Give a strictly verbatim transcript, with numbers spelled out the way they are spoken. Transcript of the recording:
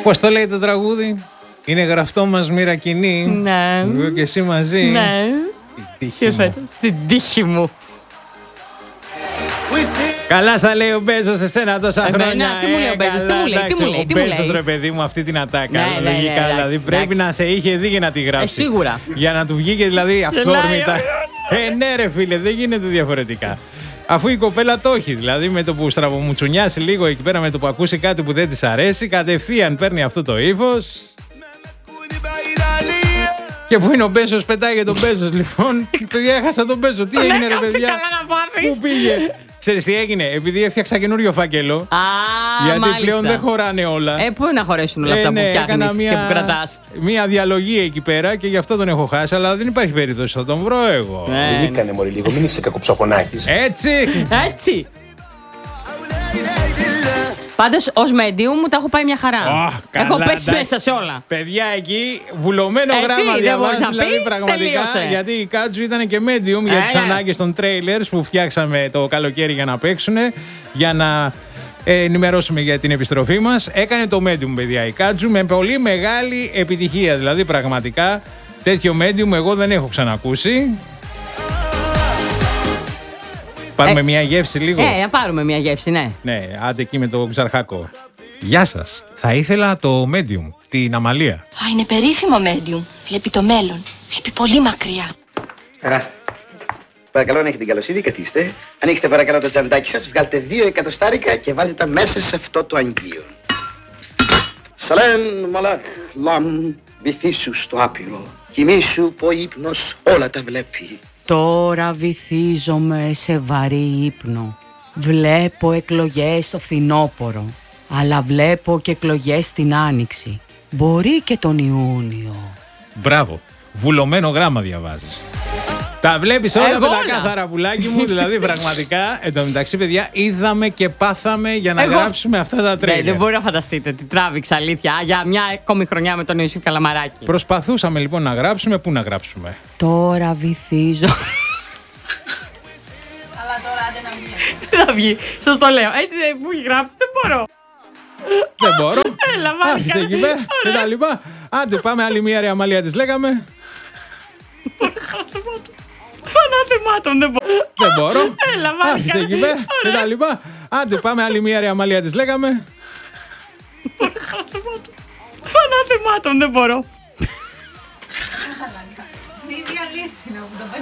Πώς το λέει το τραγούδι? Είναι γραφτό μας μοίρα κοινή. Ναι. Εγώ και εσύ μαζί. Ναι. Την τύχη μου. Την τύχη μου. Καλά στα λέει ο Μπέζος σε σένα τόσα Εμένα, χρόνια. τι μου λέει ο Μπέζος, τι μου λέει, τι μου λέει, τι μου Ο Μπέζος, λέει. ρε παιδί μου, αυτή την ατάκα. Ναι, ναι, ναι, λογικά, εντάξει, δηλαδή πρέπει εντάξει. να σε είχε δει για να τη γράψει. Ε, σίγουρα. Για να του βγήκε δηλαδή αυθόρμητα. Ε, ναι, ρε φίλε, δεν γίνεται διαφορετικά. Αφού η κοπέλα το έχει, δηλαδή με το που στραβομουτσουνιάσει λίγο εκεί πέρα, με το που ακούσει κάτι που δεν της αρέσει, κατευθείαν παίρνει αυτό το ύφος. Και πού είναι ο Μπέζος, πετάγεται τον Μπέζος λοιπόν. Το διέχασα τον Μπέζο. Τι έγινε, ρε παιδιά? Πού πήγε? Ξέρεις τι έγινε? Επειδή έφτιαξα καινούριο φάκελο. Α, γιατί μάλιστα. πλέον δεν χωράνε όλα. Ε, πού να χωρέσουν όλα αυτά ναι, που φτιάχνεις μια, και που κρατάς. Μια διαλογή εκεί πέρα και γι' αυτό τον έχω χάσει. Αλλά δεν υπάρχει περίπτωση, θα τον βρω εγώ. Ναι. Δεν ήκανε μωρή λίγο, μην είσαι κακοψοφωνάκης. Έτσι! Έτσι. Πάντως, ως medium μου τα έχω πάει μια χαρά. Oh, καλά, έχω πέσει εντάξει. μέσα σε όλα. Παιδιά, εκεί βουλωμένο Έτσι, γράμμα δεν διαβάζει, μπορείς να δηλαδή πεις, πραγματικά. τελείωσε. Γιατί η Κάτζου ήταν και medium για Ε, τις ναι. ανάγκες των trailers που φτιάξαμε το καλοκαίρι για να παίξουν, για να ε, ενημερώσουμε για την επιστροφή μας. Έκανε το medium, παιδιά, η Κάτζου με πολύ μεγάλη επιτυχία. Δηλαδή, πραγματικά τέτοιο medium εγώ δεν έχω ξανακούσει. Πάρουμε Ε, μια γεύση λίγο. Ε, να πάρουμε μια γεύση, ναι. Ναι, άντε εκεί με το ξαρχάκο. Γεια σας. Θα ήθελα το medium, την Αμαλία. Α, είναι περίφημο medium. Βλέπει το μέλλον. Βλέπει πολύ μακριά. Περάστε. Παρακαλώ, αν έχετε την καλοσύνη, καθίστε. Ανοίξτε παρακαλώ το τσαντάκι σας, βγάλτε δύο εκατοστάρικα και βάλτε τα μέσα σε αυτό το αγγείο. Σαλέν, μαλάχ, λαμ, βυθίσου στο άπειρο. Κοιμήσου που ο ύπνος όλα τα βλέπει. Τώρα βυθίζομαι σε βαρύ ύπνο. Βλέπω εκλογές στο φθινόπωρο. Αλλά βλέπω και εκλογές την Άνοιξη. Μπορεί και τον Ιούνιο. Μπράβο. Βουλωμένο γράμμα διαβάζεις. Τα βλέπεις όλα Εγώ με τα όλα. κάθαρα, πουλάκι μου. Δηλαδή, πραγματικά, εν τω μεταξύ, παιδιά, είδαμε και πάθαμε για να Εγώ- γράψουμε αυτά τα Ναι, τρέλια. δεν μπορεί να φανταστείτε τι τράβηξα, αλήθεια. Για μια ακόμη χρονιά με τον Ιωσήφ Καλαμαράκη. Προσπαθούσαμε λοιπόν να γράψουμε. Πού να γράψουμε? Τώρα βυθίζω. Αλλά τώρα άντε να βγει. Δεν θα βγει. Σας το λέω. Έτσι δεν μου έχει γράψει, δεν μπορώ. Δεν μπορώ. Έλα, Μάρικα. Άρχισε εκεί πέρα και τα λοιπά. Άντε, πάμε άλλη μία ρε Αμαλία, της λέγαμε. Φανάθεμάτων δεν μπορώ. Δεν μπορώ. Έλα, Μάρικα. Άρχισε εκεί πέρα και τα λοιπά. Άντε, πάμε άλλη μία ρε Αμαλία, της λέγαμε. Φανάθεμάτων δεν μπορώ. Η ίδια λύση να μου το